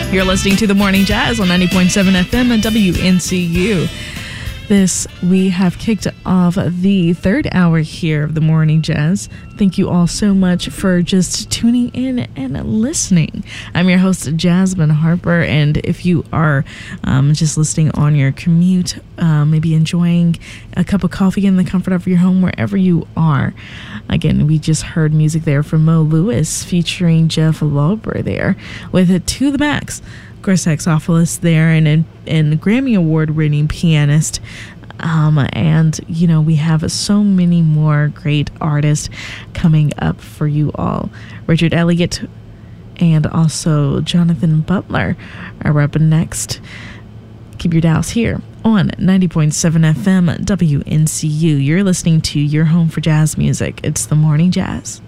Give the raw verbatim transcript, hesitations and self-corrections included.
You're listening to The Morning Jazz on ninety point seven F M and W N C U. This, we have kicked off the third hour here of The Morning Jazz. Thank you all so much for just tuning in and listening. I'm your host, Jasmine Harper, and if you are um, just listening on your commute, uh, maybe enjoying a cup of coffee in the comfort of your home, wherever you are. Again, we just heard music there from Mo Lewis featuring Jeff Lorber there with it To the Max. Of course, saxophonist there and, and, and Grammy Award winning pianist. Um, and, you know, we have so many more great artists coming up for you all. Richard Elliott and also Jonathan Butler are up next. Keep your dials here on ninety point seven F M W N C U. You're listening to your home for jazz music. It's The Morning Jazz.